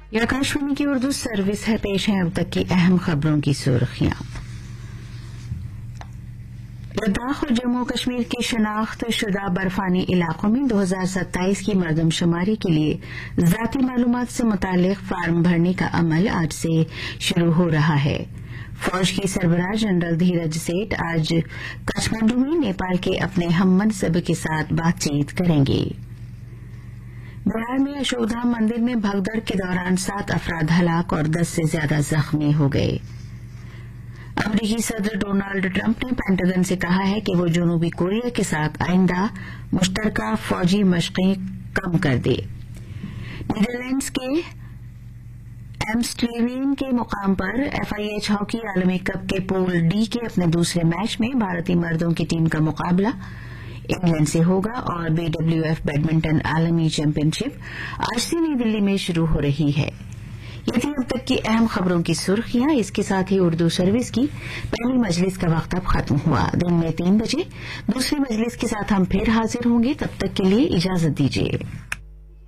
یہ آکاشوانی کی اردو سروس ہے. پیش ہیں اب تک کی اہم خبروں کی سرخیاں. لداخ اور جموں کشمیر کے شناخت شدہ برفانی علاقوں میں 2027 کی مردم شماری کے لیے ذاتی معلومات سے متعلق فارم بھرنے کا عمل آج سے شروع ہو رہا ہے. فوج کی سربراہ جنرل دھیرج سیٹھ آج کاٹھمانڈو میں نیپال کے اپنے ہم منصب کے ساتھ بات چیت کریں گے. بہار میں اشوک دھام مندر میں بھگدڑ کے دوران 7 افراد ہلاک اور 10 سے زیادہ زخمی ہو گئے. امریکی صدر ڈونالڈ ٹرمپ نے پینٹاگن سے کہا ہے کہ وہ جنوبی کوریا کے ساتھ آئندہ مشترکہ فوجی مشقیں کم کر دے. نیدرلینڈز کے ایمسٹریوین کے مقام پر FIH ہاکی عالمی کپ کے پول ڈی کے اپنے دوسرے میچ میں بھارتی مردوں کی ٹیم کا مقابلہ انگلینڈ سے ہوگا اور BWF بیڈمنٹن عالمی چیمپئن شپ آج سے نئی دلی میں شروع ہو رہی ہے. یہ تھی اب تک کی اہم خبروں کی سرخیاں. اس کے ساتھ ہی اردو سروس کی پہلی مجلس کا وقت اب ختم ہوا. دن میں 3 بجے دوسری مجلس کے ساتھ ہم پھر حاضر ہوں گے. تب تک کے لیے اجازت دیجیے.